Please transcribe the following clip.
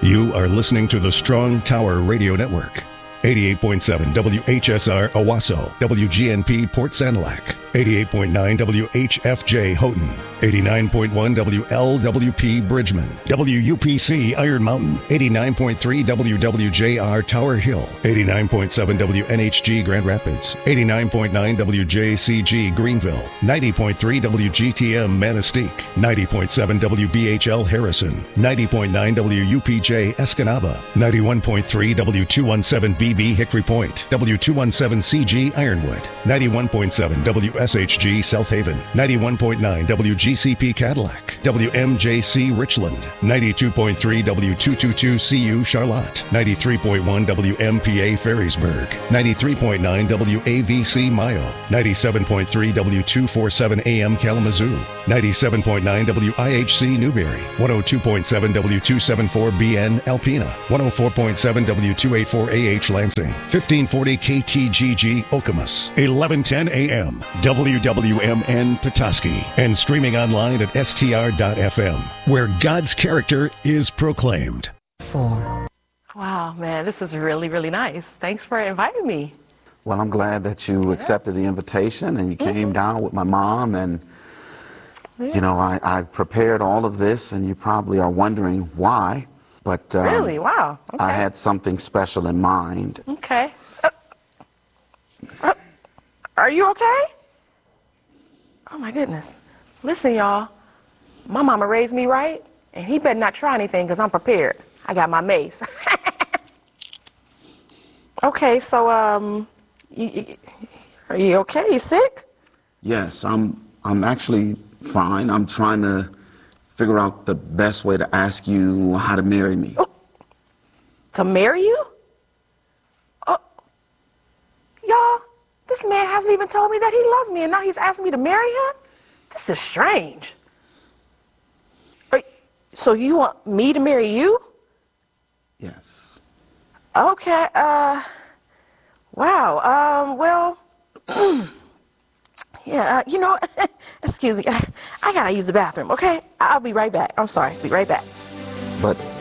You are listening to the Strong Tower Radio Network. 88.7 WHSR Owasso, WGNP Port Sanilac, 88.9 WHFJ Houghton, 89.1 WLWP Bridgman, WUPC Iron Mountain, 89.3 WWJR Tower Hill, 89.7 WNHG Grand Rapids, 89.9 WJCG Greenville, 90.3 WGTM Manistee, 90.7 WBHL Harrison, 90.9 WUPJ Escanaba, 91.3 W217 BB Hickory Point, W217CG Ironwood, 91.7 WSHG South Haven, 91.9 WGCP Cadillac, WMJC Richland, 92.3 W222CU Charlotte, 93.1 WMPA Ferrisburg, 93.9 WAVC Mayo, 97.3 W247 AM Kalamazoo, 97.9 WIHC Newberry, 102.7 W274BN Alpena, 104.7 W284AH Lansing, 1540 KTGG Okemos, 1110 AM, WWMN Petoskey, and streaming online at str.fm, where God's character is proclaimed. 4. Wow, man, this is really, really nice. Thanks for inviting me. Well, I'm glad that you accepted the invitation and you came down with my mom. And, you know, I prepared all of this, and you probably are wondering why. But really? Wow. Okay. I had something special in mind. Okay. Are you okay? Oh, my goodness. Listen, y'all. My mama raised me right, and he better not try anything because I'm prepared. I got my mace. Okay, so, are you okay? You sick? Yes, I'm actually fine. I'm trying to figure out the best way to ask you how to marry me. Oh, to marry you? Oh, y'all, this man hasn't even told me that he loves me, and now he's asking me to marry him? This is strange. So you want me to marry you? Yes. Okay, wow, well, yeah, you know, excuse me, I gotta use the bathroom, okay? I'll be right back. I'm sorry, be right back. But